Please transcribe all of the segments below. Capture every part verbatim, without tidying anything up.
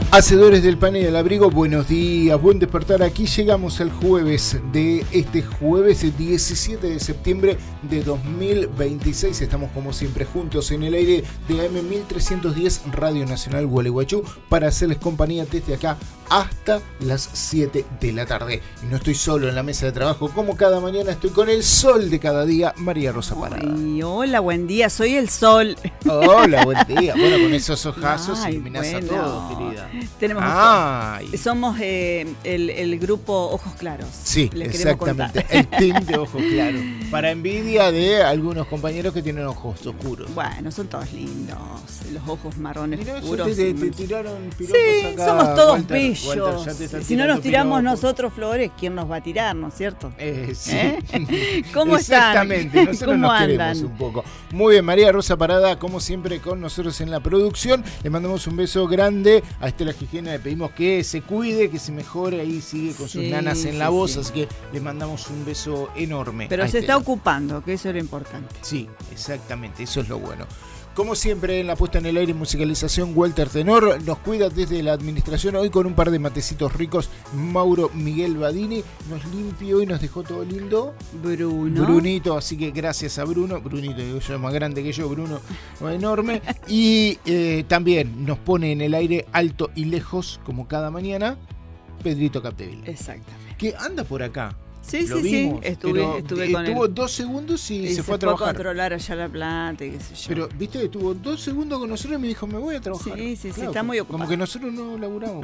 Hacedores del pan y del abrigo, buenos días, buen despertar. Aquí llegamos al jueves de este jueves diecisiete de septiembre de dos mil veintiséis. Estamos como siempre juntos en el aire de A M mil trescientos diez Radio Nacional Gualeguaychú para hacerles compañía desde acá hasta las siete de la tarde. Y no estoy solo en la mesa de trabajo, como cada mañana estoy con el sol de cada día, María Rosa Parada. Ay, hola, buen día, soy el sol. Hola, buen día. Bueno, con esos ojazos Ay, iluminás bueno. a todos, querida. Tenemos Ay. Somos eh, el, el grupo Ojos Claros. Sí, Les exactamente. El team de Ojos Claros. Para envidia de algunos compañeros que tienen ojos oscuros. Bueno, son todos lindos. Los ojos marrones Mirá, oscuros. Te, te, te tiraron piropos Sí, acá. somos todos Walter, bellos. Walter, ya te están Si no nos tirando tiramos piropos. nosotros flores, ¿quién nos va a tirar, no es cierto? Eh, sí. ¿Eh? ¿Cómo están? Exactamente, nosotros ¿Cómo nos andan? queremos un poco. Muy bien, María Rosa Parada, como siempre, con nosotros en la producción. Le mandamos un beso grande a Estela Gijena, le pedimos que se cuide, que se mejore, ahí sigue con sus Sí, nanas en sí, la voz, sí. así que le mandamos un beso enorme. Pero a se Estela. está ocupando, que eso es lo importante. Sí, exactamente, eso es lo bueno. Como siempre, en la puesta en el aire y musicalización, Walter Tenor nos cuida desde la administración. Hoy con un par de matecitos ricos, Mauro Miguel Badini nos limpió y nos dejó todo lindo. Bruno. Brunito, así que gracias a Bruno. Brunito, yo es más grande que yo, Bruno, enorme. Y eh, también nos pone en el aire alto y lejos, como cada mañana, Pedrito Capdeville. Exactamente. Que anda por acá. Sí, Lo sí, vimos, sí. Estuve, pero estuve con estuvo él. dos segundos y, Y se, se fue a fue trabajar. a controlar allá la planta y qué sé yo. Pero, viste, estuvo dos segundos con nosotros y me dijo, me voy a trabajar. Sí, sí, sí, Claro, está muy ocupado. Como que nosotros no laburamos.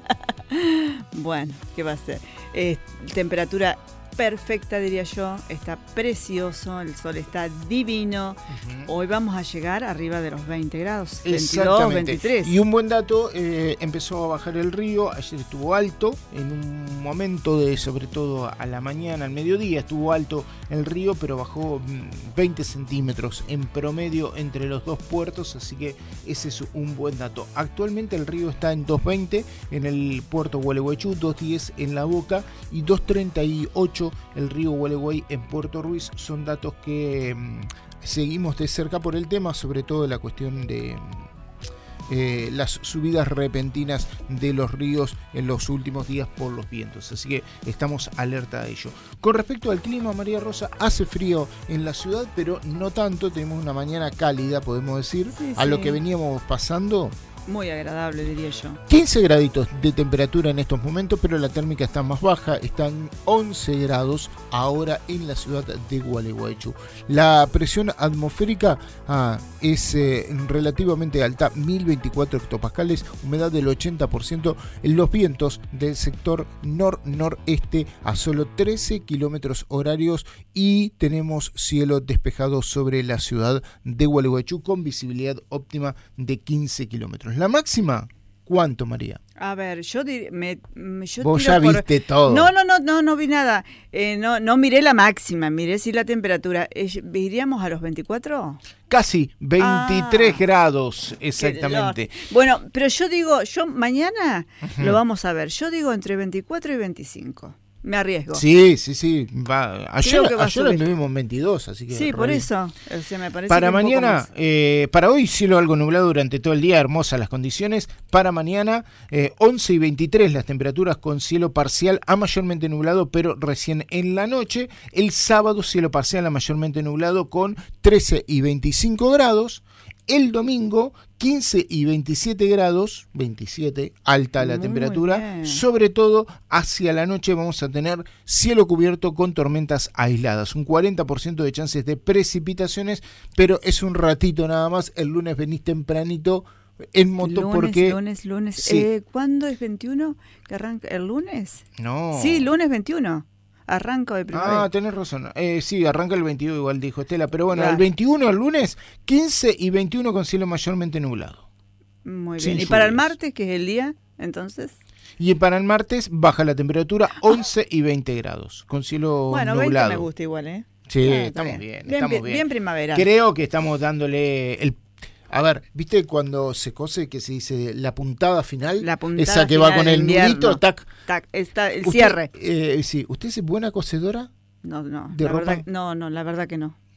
Bueno, ¿qué va a ser? Eh, temperatura perfecta, diría yo. Está precioso, el sol está divino. Uh-huh. Hoy vamos a llegar arriba de los veinte grados. Exactamente. veintidós, veintitrés. Y un buen dato, eh, empezó a bajar el río, ayer estuvo alto, en un momento de, sobre todo a la mañana, al mediodía, estuvo alto el río, pero bajó veinte centímetros en promedio entre los dos puertos, así que ese es un buen dato. Actualmente el río está en dos veinte en el puerto Gualeguaychú, dos diez en La Boca y dos treinta y ocho el río Gualeguay en Puerto Ruiz. Son datos que mmm, seguimos de cerca por el tema, sobre todo la cuestión de eh, las subidas repentinas de los ríos en los últimos días por los vientos, así que estamos alerta de ello. Con respecto al clima, María Rosa, hace frío en la ciudad, pero no tanto. Tenemos una mañana cálida, podemos decir, Sí, a sí. lo que veníamos pasando. Muy agradable, diría yo. quince graditos de temperatura en estos momentos, pero la térmica está más baja, están once grados ahora en la ciudad de Gualeguaychú. La presión atmosférica ah, es eh, relativamente alta, mil veinticuatro hectopascales, humedad del ochenta por ciento, en los vientos del sector nor-noreste a solo trece kilómetros horarios y tenemos cielo despejado sobre la ciudad de Gualeguaychú con visibilidad óptima de quince kilómetros. La máxima, ¿cuánto, María? A ver, yo dir, me, yo Vos tiro ya por... viste todo. No, no, no, no, no vi nada. Eh, no, no miré la máxima, miré sí la temperatura. Eh, ¿Iríamos a los veinticuatro? Casi veintitrés Ah, grados, exactamente. Qué lor. Bueno, pero yo digo, yo mañana Uh-huh. lo vamos a ver. Yo digo entre veinticuatro y veinticinco. Me arriesgo. Sí, sí, sí. Va. Ayer, que va a ayer subir. anduvimos en veintidós, así que. Sí, por re- eso. O sea, me parece Para que un poco mañana, más. eh, para hoy cielo algo nublado durante todo el día, hermosas las condiciones. Para mañana, eh, once y veintitrés las temperaturas con cielo parcial a mayormente nublado, pero recién en la noche. El sábado, cielo parcial a mayormente nublado con trece y veinticinco grados. El domingo, quince y veintisiete grados, veintisiete, alta la Muy temperatura. bien. Sobre todo hacia la noche vamos a tener cielo cubierto con tormentas aisladas. Un cuarenta por ciento de chances de precipitaciones, pero es un ratito nada más. El lunes venís tempranito en moto lunes, porque... lunes, lunes. Sí. Eh, ¿Cuándo es veintiuno? ¿Que arranca el lunes? No. Sí, lunes veintiuno. Arranco de primavera. Ah, tenés razón. Eh, sí, arranca el veintidós, igual dijo Estela. Pero bueno, Claro. el veintiuno, el lunes, quince y veintiuno con cielo mayormente nublado. Muy sin bien. ¿Y para el lluvias. martes, que es el día, entonces? Y para el martes baja la temperatura once y veinte grados, con cielo Bueno, nublado. veinte me gusta igual, ¿eh? Sí, Ah, está estamos bien, bien, estamos bien, bien. bien primavera. Creo que estamos dándole el... A ver, ¿viste cuando se cose que se dice la puntada final? La puntada Esa que final va con del el invierno. nudito, tac. Tac, está el Usted, cierre. eh, sí, ¿usted es buena cocedora? No, no, ¿De la ropa? verdad, no, no, la verdad que no.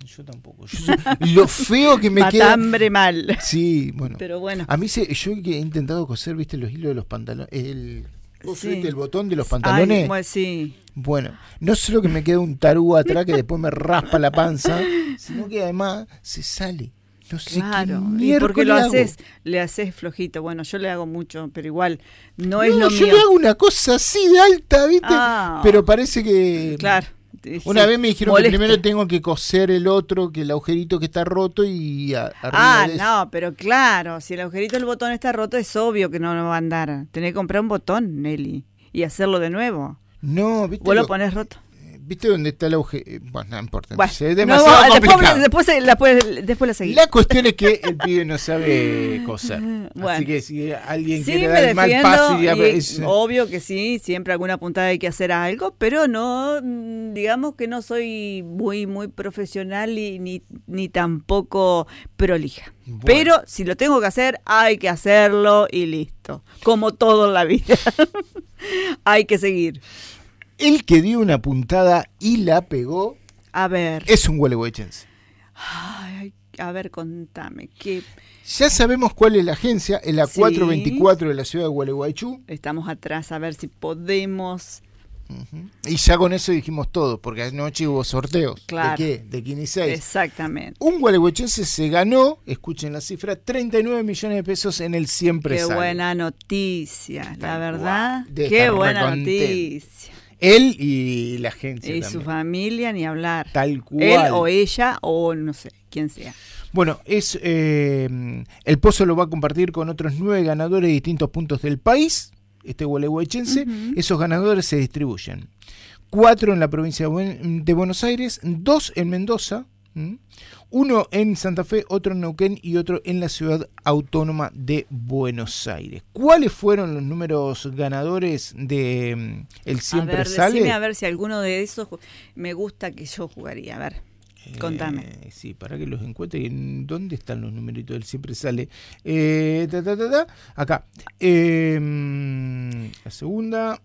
Yo tampoco. Yo soy, lo feo que me queda. Matambre mal. Sí, bueno. Pero bueno. A mí se, yo he intentado coser, viste, los hilos de los pantalones. El, Sí. ¿viste el botón de los pantalones? Ay, bueno, sí. Bueno, no solo que me queda un tarú atrás que después me raspa la panza, sino que además se sale. No sé Claro, qué y porque lo hago. haces, le haces flojito. Bueno, yo le hago mucho, pero igual no, No, es lo yo mío. le hago una cosa así de alta, ¿viste? Ah. Pero parece que... Claro. Una sí, vez me dijeron molesta. que primero tengo que coser el otro, que el agujerito que está roto y a, arriba Ah, de eso. no, pero claro, si el agujerito del botón está roto, es obvio que no, no va a andar. Tenés que comprar un botón, Nelly, y hacerlo de nuevo. No, ¿viste? Vos lo lo- ponés roto. ¿Viste dónde está el agujero? Bueno, no importa. Bueno, es no, demasiado vos- después, complicado. después, se- la, puedes- después la seguís. La cuestión es que el pibe no sabe coser. Bueno. Así que si alguien Sí, quiere me dar el mal defiendo, paso y ya y es- obvio que sí, siempre alguna puntada hay que hacer algo, pero no, mm, digamos que no soy muy, muy profesional y, ni, ni tampoco prolija. Bueno. Pero si lo tengo que hacer, hay que hacerlo y listo. Como todo en la vida. Hay que seguir. el que dio una puntada y la pegó A ver, es un gualeguaychense. ay, a ver, contame, ¿qué Ya sabemos cuál es la agencia, es la Sí. cuatrocientos veinticuatro de la ciudad de Gualeguaychú. estamos atrás? A ver si podemos. Ujú. Y ya con eso dijimos todo, porque anoche hubo sorteos. Claro. ¿De qué? De quince y seis. Exactamente. Un gualeguaychense se ganó, escuchen la cifra, treinta y nueve millones de pesos en el Siempre Qué Sale. buena noticia, la Tal verdad. cual. De Qué estar buena recontento. noticia. Él y la agencia Y también. su familia, ni hablar. Tal cual. Él o ella o no sé, quién sea. Bueno, es eh, el pozo lo va a compartir con otros nueve ganadores de distintos puntos del país, este gualeguaychense. Ujú. Esos ganadores se distribuyen. Cuatro en la provincia de, Buen- de Buenos Aires, dos en Mendoza, ¿m? uno en Santa Fe, otro en Neuquén y otro en la ciudad autónoma de Buenos Aires. ¿Cuáles fueron los números ganadores de mm, El Siempre a ver, Sale? decime a ver si alguno de esos ju- me gusta que yo jugaría. A ver, contame. Eh, sí, para que los encuentre. ¿Dónde están los numeritos del Siempre Sale? Eh, ta, ta, ta, ta. Acá. Eh, mm, la segunda.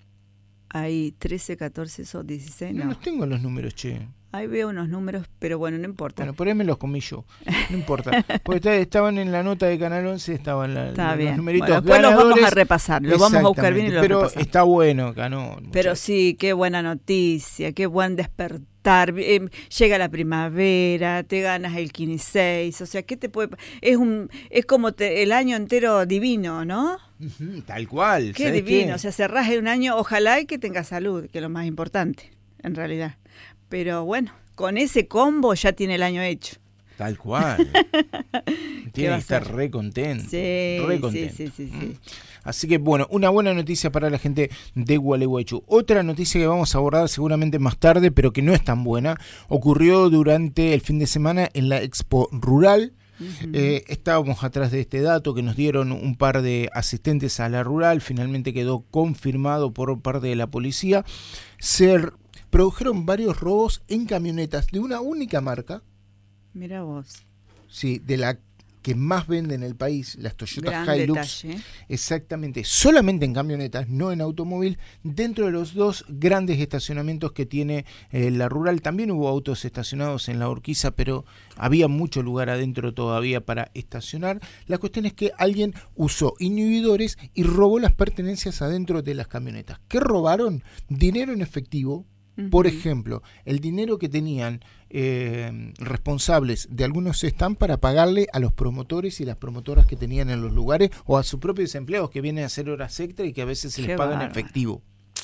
Hay trece, catorce, o dieciséis, No no. los tengo los números, che. Ahí veo unos números, pero bueno, no importa. Bueno, por ahí me los comí yo. No importa. Porque está- estaban en la nota de Canal once, estaban la- Está los bien. numeritos Bueno, después los vamos a ganadores. repasar. Los vamos a buscar bien y los Pero repasamos. está bueno, ganó. Pero muchachos. sí, qué buena noticia, qué buen despertar. Eh, llega la primavera, te ganas el quince y seis, o sea, ¿qué te puede? Es un, es como te- el año entero divino, ¿no? Ujú, tal cual. Qué ¿sabés divino, qué? o sea, cerrás en un año, ojalá y que tengas salud, que es lo más importante, en realidad. Pero bueno, con ese combo ya tiene el año hecho. Tal cual. ¿Qué Tiene va que a estar ser? re contento. Sí, re sí, contento. sí, sí, sí. Mm. Así que bueno, una buena noticia para la gente de Gualeguaychú. Otra noticia que vamos a abordar seguramente más tarde, pero que no es tan buena, ocurrió durante el fin de semana en la Expo Rural. Ujú. Eh, estábamos atrás de este dato que nos dieron un par de asistentes a la rural, finalmente quedó confirmado por parte de la policía. Se r- produjeron varios robos en camionetas de una única marca, Mira vos, sí, de la que más vende en el país, las Toyota gran Hilux. detalle. Exactamente, solamente en camionetas, no en automóvil, dentro de los dos grandes estacionamientos que tiene eh, la rural. También hubo autos estacionados en la Urquiza, pero había mucho lugar adentro todavía para estacionar. La cuestión es que alguien usó inhibidores y robó las pertenencias adentro de las camionetas. ¿Qué robaron? Dinero en efectivo. Por Ujú. ejemplo, el dinero que tenían eh, responsables de algunos stands para pagarle a los promotores y las promotoras que tenían en los lugares o a sus propios empleados que vienen a hacer horas extra y que a veces se les Qué paga en bárbaro. efectivo.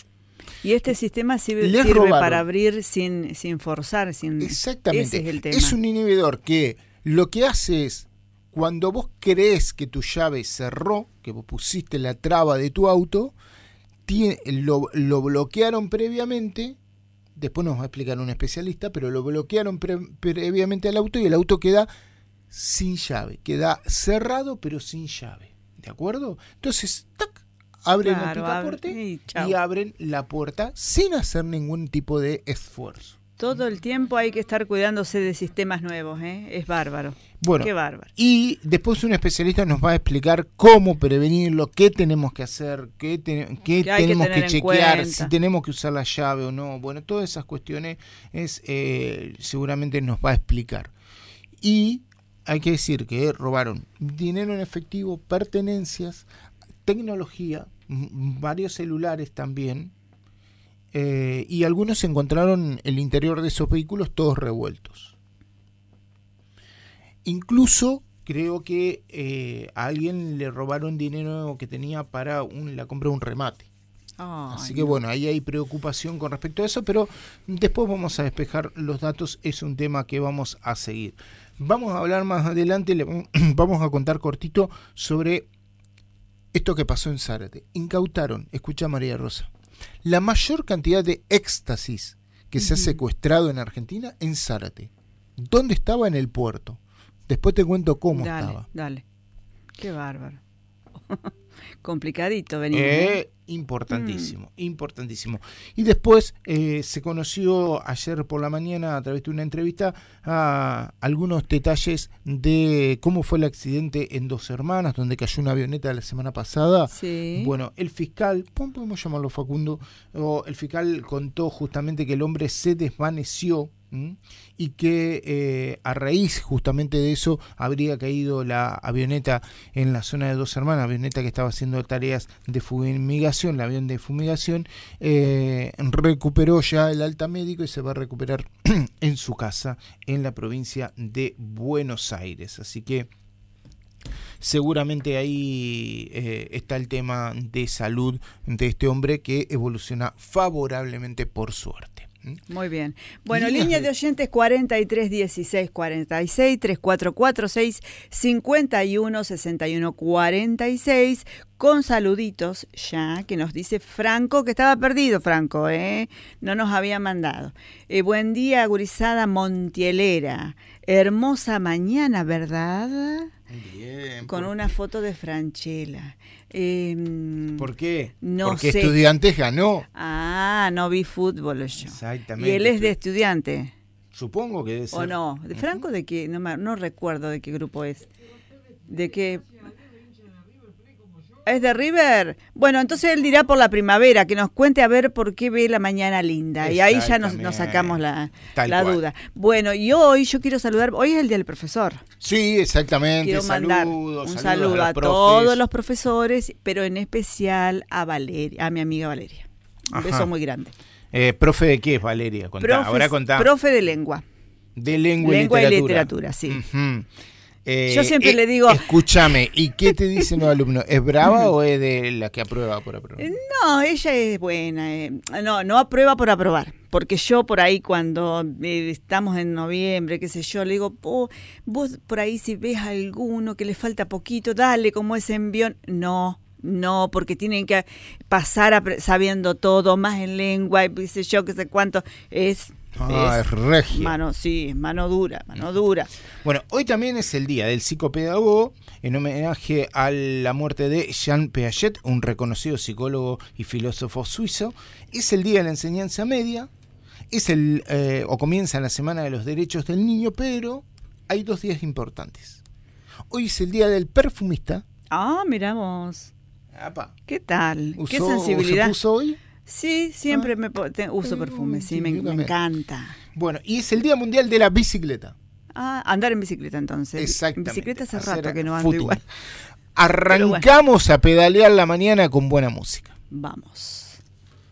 Y este sistema sirve, Les sirve robaron. para abrir sin, sin forzar, sin. Exactamente. Ese es el tema. Es un inhibidor que lo que hace es, cuando vos crees que tu llave cerró, que vos pusiste la traba de tu auto, tiene, lo, lo bloquearon previamente. Después nos va a explicar un especialista, pero lo bloquearon pre- previamente al auto y el auto queda sin llave, queda cerrado pero sin llave, ¿de acuerdo? Entonces, tac, abren el Claro, picaporte abre- y y, chau. abren la puerta sin hacer ningún tipo de esfuerzo. Todo el tiempo hay que estar cuidándose de sistemas nuevos, ¿eh? Es bárbaro. Bueno, qué bárbaro. Y después un especialista nos va a explicar cómo prevenirlo, qué tenemos que hacer, qué, te, qué tenemos que, que chequear, si tenemos que usar la llave o no. Bueno, todas esas cuestiones es eh, seguramente nos va a explicar. Y hay que decir que robaron dinero en efectivo, pertenencias, tecnología, varios celulares también. Eh, y algunos encontraron el interior de esos vehículos todos revueltos. Incluso creo que eh, a alguien le robaron dinero que tenía para un, la compra de un remate. Ay, Así que no. bueno, ahí hay preocupación con respecto a eso, pero después vamos a despejar los datos, es un tema que vamos a seguir. Vamos a hablar más adelante, le vamos a contar cortito sobre esto que pasó en Zárate. Incautaron, escucha María Rosa, la mayor cantidad de éxtasis que uh-huh. se ha secuestrado en Argentina en Zárate. ¿Dónde estaba? En el puerto. Después te cuento cómo dale, estaba. Dale, qué bárbaro. Complicadito venir. Eh, ¿eh? Importantísimo, mm. importantísimo. Y después eh, se conoció ayer por la mañana a través de una entrevista a algunos detalles de cómo fue el accidente en Dos Hermanas, donde cayó una avioneta la semana pasada. Sí. Bueno, el fiscal, podemos llamarlo Facundo, o el fiscal contó justamente que el hombre se desvaneció. ¿Mm? Y que eh, a raíz justamente de eso habría caído la avioneta en la zona de Dos Hermanas, avioneta que estaba haciendo tareas de fumigación, el avión de fumigación, eh, recuperó ya el alta médico y se va a recuperar en su casa en la provincia de Buenos Aires. Así que seguramente ahí eh, está el tema de salud de este hombre que evoluciona favorablemente por suerte. Muy bien. Bueno, Líneas línea de oyentes cuarenta y tres dieciséis cuarenta y seis, tres cuatro cuatro seis cincuenta y uno sesenta y uno cuarenta y seis, con saluditos ya, que nos dice Franco, que estaba perdido Franco, ¿eh? No nos había mandado. Eh, buen día, gurizada montielera. Hermosa mañana, ¿verdad? Bien. Con una foto de Franchella. Eh, ¿Por qué? No Porque sé. Estudiantes ganó. Ah, no vi fútbol yo. Exactamente. Y él es de Estudiante. Supongo que debe ser. ¿O no? ¿De Franco de qué? No, me, no recuerdo de qué grupo es. ¿De qué? ¿Es de River? Bueno, entonces él dirá por la primavera, que nos cuente a ver por qué ve la mañana linda. Y ahí ya nos, nos sacamos la, la duda. Bueno, y hoy yo quiero saludar, hoy es el Día del Profesor. Sí, exactamente. Quiero mandar saludos, un saludos saludo a, a todos los profesores, pero en especial a Valeria, a mi amiga Valeria. Un Ajá. beso muy grande. Eh, ¿Profe de qué es Valeria? Contá, Profe, ahora contá. Profe de lengua. De lengua, lengua y literatura. y literatura, sí. Uh-huh. Eh, Yo siempre eh, le digo... Escúchame, ¿y qué te dicen los alumnos? ¿Es brava o es de la que aprueba por aprobar? No, ella es buena. Eh, no, no aprueba por aprobar. Porque yo por ahí cuando eh, estamos en noviembre, qué sé yo, le digo, oh, vos por ahí si ves a alguno que le falta poquito, dale como ese envión. No, no, porque tienen que pasar a, sabiendo todo, más en lengua, y qué sé yo, qué sé cuánto. Es... Ah, es, es regia. Mano, sí, mano dura, mano dura. Bueno, hoy también es el día del psicopedagogo, en homenaje a la muerte de Jean Piaget, un reconocido psicólogo y filósofo suizo. Es el día de la enseñanza media, es el eh, o comienza la semana de los derechos del niño, pero hay dos días importantes. Hoy es el día del perfumista. Ah, miramos. Apa. ¿Qué tal? ¿Usó, ¿Qué sensibilidad? ¿Se puso hoy? Sí, siempre ah, me te, uso perfume, sí, me, me encanta. Bueno, y es el Día Mundial de la Bicicleta. Ah, andar en bicicleta entonces. Exactamente. En bicicleta hace rato que no ando footing. igual. Arrancamos bueno. a pedalear la mañana con buena música. Vamos.